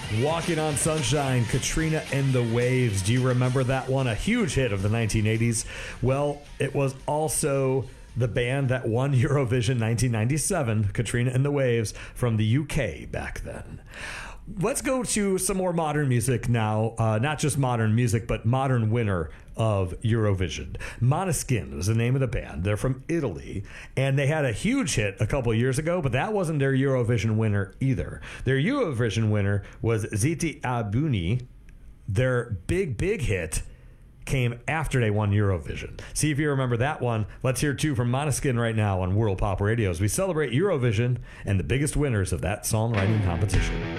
Walking on Sunshine, Katrina and the Waves. Do you remember that one? A huge hit of the 1980s. Well, it was also the band that won Eurovision 1997, Katrina and the Waves, from the UK back then. Let's go to some more modern music now. Not just modern music, but modern winner of Eurovision. Måneskin is the name of the band. They're from Italy, and they had a huge hit a couple years ago, but that wasn't their Eurovision winner either. Their Eurovision winner was Ziti Abuni. Their big hit came after they won Eurovision. See if you remember that one. Let's hear two from Måneskin right now on World Pop Radio as we celebrate Eurovision and the biggest winners of that songwriting competition.